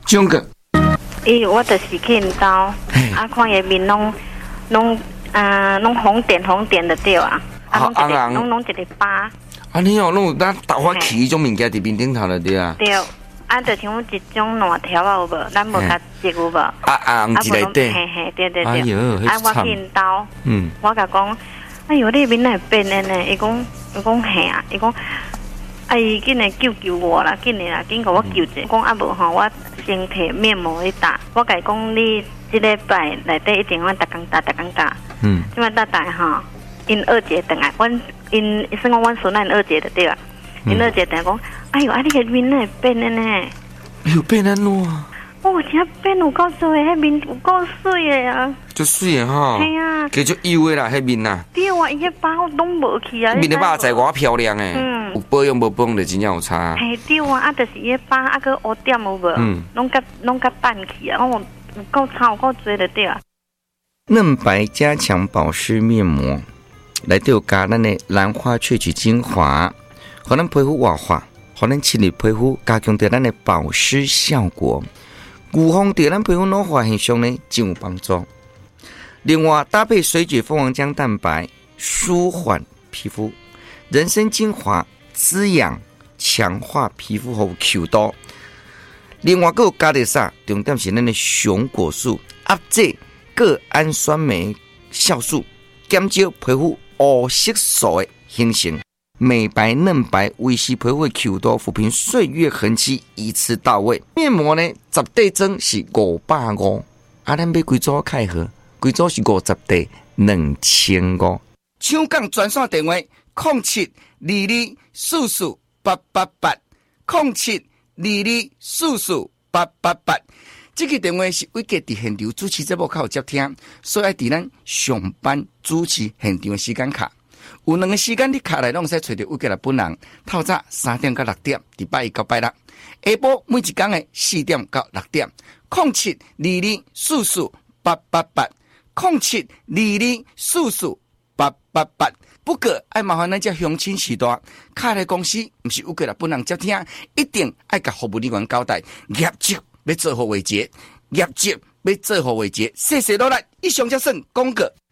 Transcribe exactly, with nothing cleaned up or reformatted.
种个。 伊我就是去因兜，啊看伊面拢拢啊拢红点红点的对啊，啊拢一个拢拢一个疤。 啊你哦，拢有咱豆花起迄种物件伫面顶头了对啊。 对，啊就像一种烂条啊有无？咱无甲食有无？啊啊，毋是内底。 嘿嘿，对对对。 哎呦， 啊我去因兜， 嗯， 我甲讲，哎呦你面会变的呢？伊讲伊讲嘿啊，伊讲。啊！伊紧来救救我啦，紧来啦，紧甲我救者。讲啊无吼，我先摕面膜去打。我甲伊讲，你即礼拜内底一定要逐工打，逐工打。嗯。即摆打打吼，因二姐等来，阮因算讲阮孙仔因二姐的对啊。因二姐等讲，哎呦，啊你个面会变的呢？ 哎呦，变安怎啊？ 哦，真变有够水的，迄面有够水的啊！ 足水的吼。 系啊。 加足油的啦，迄面呐。 对啊，伊迄疤拢无去啊。 面的肉在偌漂亮诶。 嗯。 有保养无保养就真正有差。 嘿对啊，啊，就是伊疤啊个乌点有无？嗯。拢甲拢甲扮去啊，哦，有够臭，有够多的对啊。 嫩白加强保湿面膜，内底有加咱的兰花萃取精华，互咱皮肤活化，互咱亲密皮肤加强对咱的保湿效果。预防对咱皮肤老化现象呢，真有帮助。另外，搭配水解蜂王浆蛋白，舒缓皮肤；人参精华滋养、强化皮肤和 Q 度。另外，还有加的啥？重点是咱的熊果素压制各氨酸酶酵素，减少皮肤黑色素的形成。美白嫩白，维持皮肤的 Q 度，抚平岁月痕迹，一次到位。面膜呢，十块装是五百五，啊，咱买几组开盒，几组是五十块，两千五。抢讲专线电话：零七二二四四八八八，零七二二四四八八八。这个电话是伟杰伫现场主持节目较有接听，所以爱伫咱上班主持现场的时间卡。有两个时间，你卡来拢使找到伟杰的本人。透早三点到六点，伫拜一到拜六；下晡每一天的四点到六点。零七二二四四八八八，零七二二四四八八八。不过爱麻烦咱这乡亲时代，卡来公司毋是伟杰的本人接听，一定爱甲服务人员交代，业绩要做好为节，业绩要做好为节，谢谢落来，以上则算广告。